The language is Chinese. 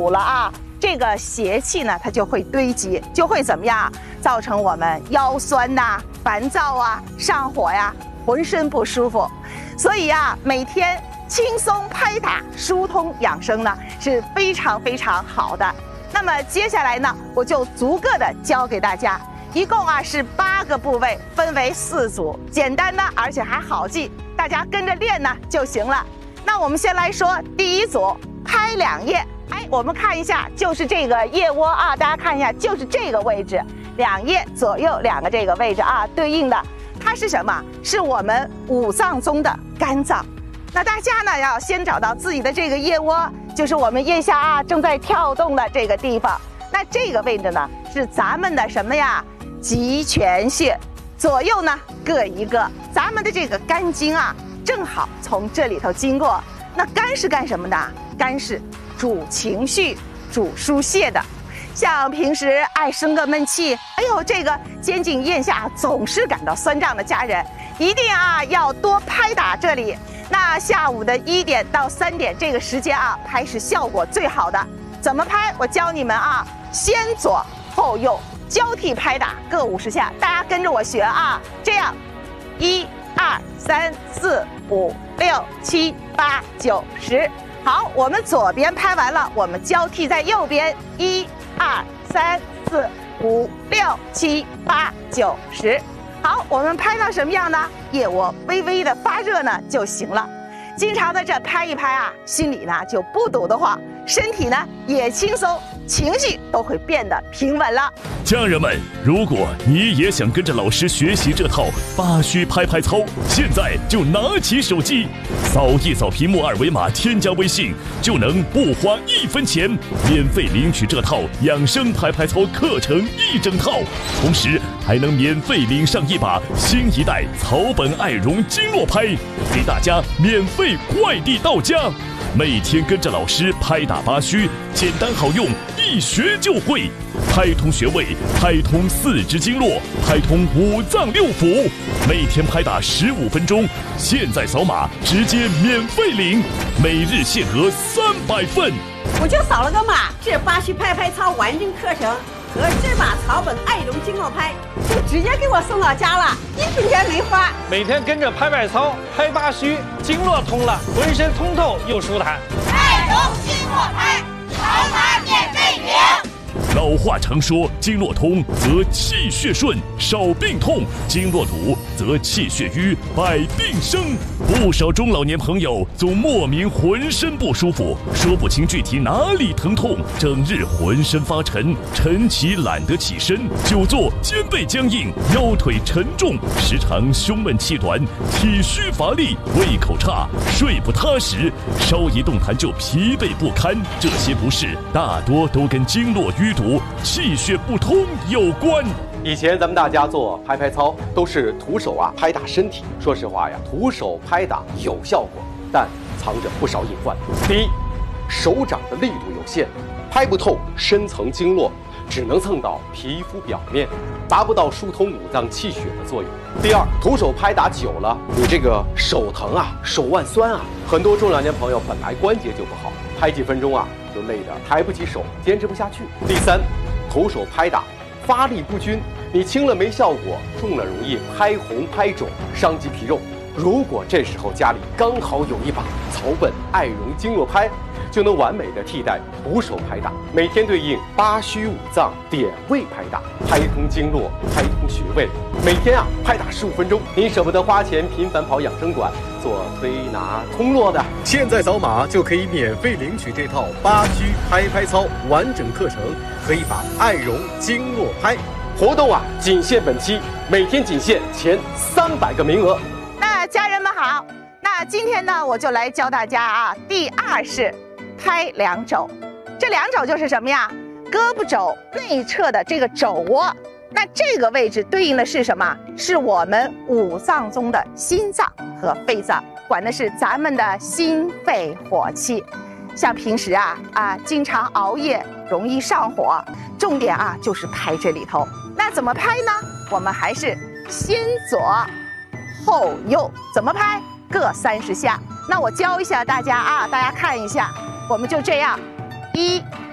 堵了啊，这个邪气呢，它就会堆积，就会怎么样？造成我们腰酸呐、烦躁啊、上火呀、浑身不舒服。所以啊，每天轻松拍打、疏通养生呢，是非常非常好的。那么接下来呢，我就逐个的教给大家，一共啊是8个部位，分为4组，简单呢，而且还好记，大家跟着练呢就行了。那我们先来说第一组，拍两腋。哎，我们看一下，就是这个腋窝啊，大家看一下，就是这个位置，2腋左右2个这个位置啊，对应的，它是什么？是我们5脏中的肝脏。那大家呢要先找到自己的这个腋窝，就是我们腋下啊正在跳动的这个地方。那这个位置呢是咱们的什么呀？极泉穴，左右呢各一个。咱们的这个肝经啊，正好从这里头经过。那肝是干什么的？肝是主情绪、主疏泄的。像平时爱生个闷气，哎呦，这个肩颈腋下总是感到酸胀的家人，一定啊要多拍打这里。那下午的1点到3点这个时间啊，拍是效果最好的。怎么拍？我教你们啊，先左后右交替拍打，各50下，大家跟着我学啊。这样，1、2、3、4、5、6、7、8、9、10。好，我们左边拍完了，我们交替在右边，1、2、3、4、5、6、7、8、9、10。好，我们拍到什么样呢？腋窝微微的发热呢就行了。经常的这拍一拍啊，心里呢就不堵得慌，身体呢也轻松，情绪都会变得平稳了。 家人们，如果你也想跟着老师学习这套8虚拍拍操，现在就拿起手机，扫一扫屏幕2维码，添加微信，就能不花1分钱，免费领取这套养生拍拍操课程1整套，同时还能免费领上一把新一代草本爱绒经络拍，给大家免费快递到家。每天跟着老师拍打8虚，简单好用，一学就会。拍通穴位，拍通4肢经络，拍通5脏6腑，每天拍打15分钟。现在扫码直接免费领，每日限额300份。 我就扫了个码，这8虚拍拍操完整课程和这把草本爱绒经络拍就直接给我送到家了，1分钱没花。 每天跟着拍拍操，拍8虚，经络通了，浑身通透又舒坦。 爱绒经络拍，扫码免费领。 老话常说，经络通则气血顺，少病痛；经络堵则气血瘀，百病生。不少中老年朋友总莫名浑身不舒服，说不清具体哪里疼痛，整日浑身发沉，晨起懒得起身，久坐肩背僵硬，腰腿沉重，时常胸闷气短，体虚乏力，胃口差，睡不踏实，稍一动弹就疲惫不堪。这些不适大多都跟经络淤堵、气血不通有关。 以前咱们大家做拍拍操都是徒手啊拍打身体，说实话呀，徒手拍打有效果，但藏着不少隐患。第一，手掌的力度有限，拍不透深层经络，只能蹭到皮肤表面，达不到疏通5脏气血的作用。第二，徒手拍打久了，你这个手疼啊，手腕酸啊，很多中老年朋友本来关节就不好，拍几分钟啊就累得抬不起手，坚持不下去。第三，徒手拍打发力不均，你轻了没效果，重了容易拍红拍肿，伤及皮肉。如果这时候家里刚好有一把草本爱绒经络拍，就能完美的替代徒手拍打，每天对应8虚5脏点位拍打，拍通经络，拍通穴位，每天啊拍打15分钟。您舍不得花钱频繁跑养生馆做推拿通络的， 现在扫码就可以免费领取这套8虚拍拍操完整课程和一把爱绒经络拍。 活动啊仅限本期，每天仅限前300个名额。 那家人们好，那今天呢我就来教大家啊，第2式拍两肘。这两肘就是什么呀？胳膊肘内侧的这个肘窝，那这个位置对应的是什么？是我们5脏中的心脏和肺脏，管的是咱们的心肺火气。像平时经常熬夜容易上火，重点就是拍这里头。那怎么拍呢？我们还是先左后右，怎么拍？各30下。那我教一下大家大家看一下，我们就这样，1、